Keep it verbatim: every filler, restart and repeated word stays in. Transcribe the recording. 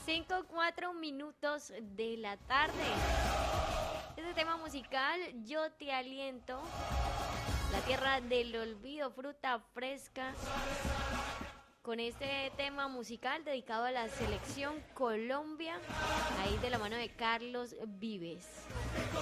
cinco, cuatro minutos de la tarde. Este tema musical, Yo te aliento, La tierra del olvido, Fruta Fresca. Con este tema musical dedicado a la selección Colombia, ahí de la mano de Carlos Vives.